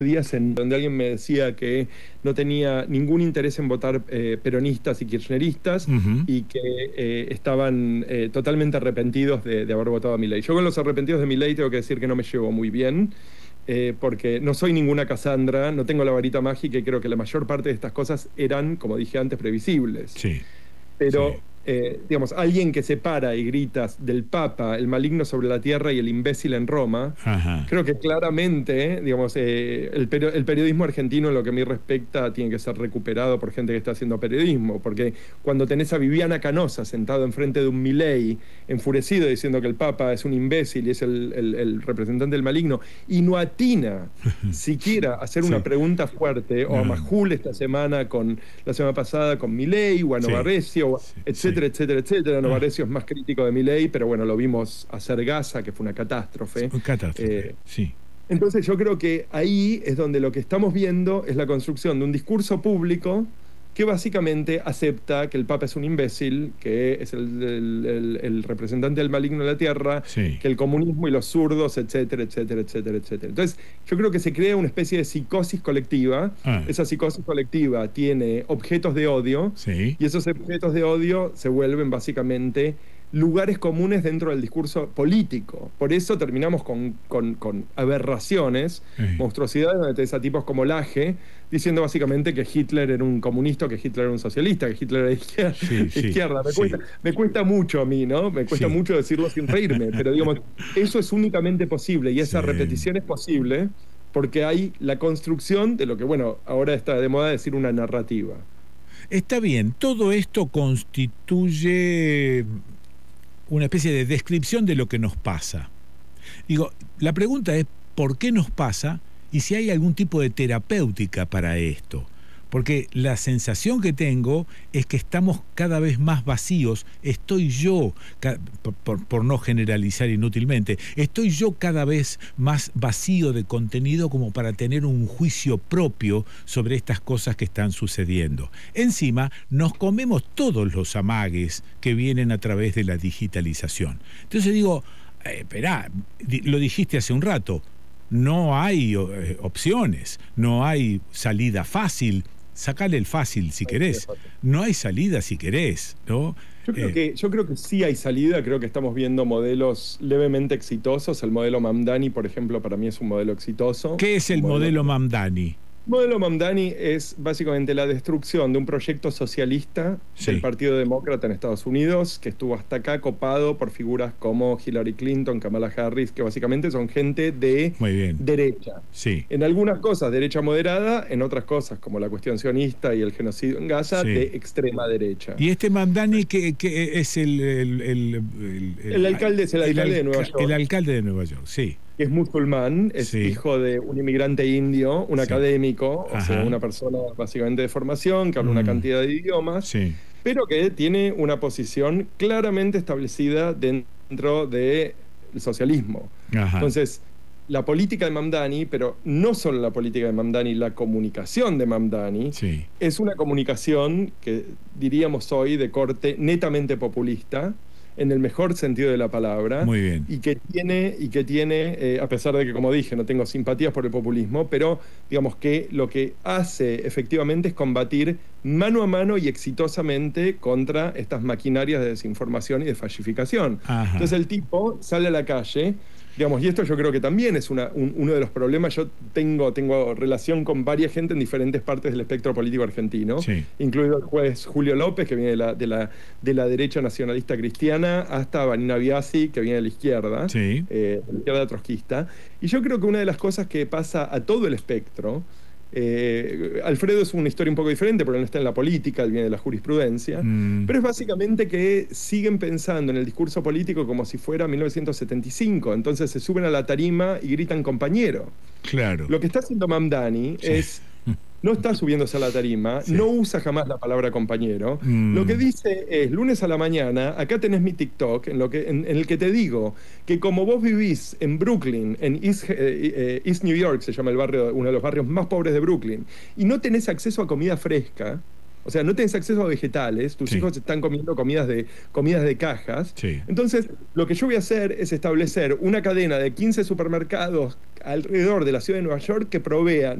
días en donde alguien me decía que no tenía ningún interés en votar peronistas y kirchneristas Ujú. y que estaban totalmente arrepentidos de haber votado a Milei. Yo con los arrepentidos de Milei tengo que decir que no me llevo muy bien, porque no soy ninguna Casandra, no tengo la varita mágica y creo que la mayor parte de estas cosas eran, como dije antes, previsibles. Sí, sí. Pero, digamos, alguien que se para y grita del Papa, el maligno sobre la tierra y el imbécil en Roma, Ajá. creo que claramente, digamos, el periodismo argentino, en lo que a mí respecta, tiene que ser recuperado por gente que está haciendo periodismo, porque cuando tenés a Viviana Canosa sentado enfrente de un Milei, enfurecido, diciendo que el Papa es un imbécil y es el representante del maligno, y no atina siquiera a hacer una Sí. pregunta fuerte, o a No. Majul esta semana, la semana pasada con Milei, o a Sí. Novarrecio, Sí. etcétera, Sí. etcétera, etcétera. Ah, Novarrecio es más crítico de Milei, pero bueno, lo vimos hacer Gaza, que fue una catástrofe. catástrofe. Sí. Entonces yo creo que ahí es donde lo que estamos viendo es la construcción de un discurso público que básicamente acepta que el Papa es un imbécil, que es el representante del maligno de la tierra, Sí. que el comunismo y los zurdos, etcétera, etcétera, etcétera, etcétera. Entonces yo creo que se crea una especie de psicosis colectiva. Ah, Esa psicosis colectiva tiene objetos de odio sí. y esos objetos de odio se vuelven básicamente lugares comunes dentro del discurso político. Por eso terminamos con aberraciones, Eh, monstruosidades, donde tenés a tipos como Laje diciendo básicamente que Hitler era un comunista, que Hitler era un socialista, que Hitler era de izquierda. Sí, sí, izquierda. sí, Me cuesta mucho a mí, ¿no? Me cuesta sí. mucho decirlo sin reírme, pero digamos, eso es únicamente posible y Sí. esa repetición es posible porque hay la construcción de lo que, bueno, ahora está de moda decir una narrativa. Está bien, todo esto constituye una especie de descripción de lo que nos pasa. Digo, la pregunta es ¿por qué nos pasa? Y si hay algún tipo de terapéutica para esto. Porque la sensación que tengo es que estamos cada vez más vacíos. Estoy yo, por no generalizar inútilmente, estoy yo cada vez más vacío de contenido como para tener un juicio propio sobre estas cosas que están sucediendo. Encima, nos comemos todos los amagues que vienen a través de la digitalización. Entonces digo, esperá, lo dijiste hace un rato, no hay opciones, no hay salida fácil. Sacale el fácil si querés. No hay salida si querés, ¿no? Yo creo que sí hay salida, creo que estamos viendo modelos levemente exitosos. El modelo Mamdani, por ejemplo, para mí es un modelo exitoso. ¿Qué es el modelo Mamdani? El modelo Mamdani es básicamente la destrucción de un proyecto socialista del Partido Demócrata en Estados Unidos, que estuvo hasta acá copado por figuras como Hillary Clinton, Kamala Harris, que básicamente son gente de derecha. Sí. En algunas cosas derecha moderada, en otras cosas como la cuestión sionista y el genocidio en Gaza, de extrema derecha. ¿Y este Mamdani que es el alcalde es el alcalde de Nueva York. El alcalde de Nueva York, sí. Que es musulmán, es hijo de un inmigrante indio, un académico, o sea, una persona básicamente de formación, que habla una cantidad de idiomas, pero que tiene una posición claramente establecida dentro del socialismo. Ajá. Entonces, la política de Mamdani, pero no solo la política de Mamdani, la comunicación de Mamdani, es una comunicación que diríamos hoy de corte netamente populista, en el mejor sentido de la palabra. Muy bien. Y que tiene, a pesar de que, como dije, no tengo simpatías por el populismo, pero digamos que lo que hace efectivamente es combatir mano a mano y exitosamente contra estas maquinarias de desinformación y de falsificación. Ajá. Entonces el tipo sale a la calle, digamos, y esto yo creo que también es uno de los problemas. Yo tengo relación con varias gente en diferentes partes del espectro político argentino, incluido el juez Julio López, que viene de la derecha nacionalista cristiana, hasta Vanina Biasi, que viene de la izquierda, de la izquierda trotskista. Y yo creo que una de las cosas que pasa a todo el espectro, Alfredo es una historia un poco diferente porque él no está en la política, él viene de la jurisprudencia, pero es básicamente que siguen pensando en el discurso político como si fuera 1975, entonces se suben a la tarima y gritan compañero. Claro. Lo que está haciendo Mamdani no está subiéndose a la tarima, no usa jamás la palabra compañero. Lo que dice es, lunes a la mañana, acá tenés mi TikTok, en el que te digo que como vos vivís en Brooklyn, en East New York, se llama el barrio, uno de los barrios más pobres de Brooklyn, y no tenés acceso a comida fresca, O sea, no tenés acceso a vegetales, tus hijos están comiendo comidas de cajas. Entonces, lo que yo voy a hacer es establecer una cadena de 15 supermercados alrededor de la ciudad de Nueva York que provean